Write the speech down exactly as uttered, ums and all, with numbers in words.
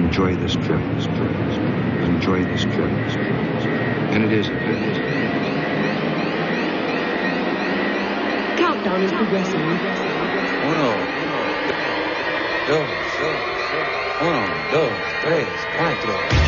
Enjoy this trip, this trip, this trip. Enjoy this trip, this trip, this trip. And it is a trip. Countdown is progressing. Uno, dos, uno, dos, tres, cuatro.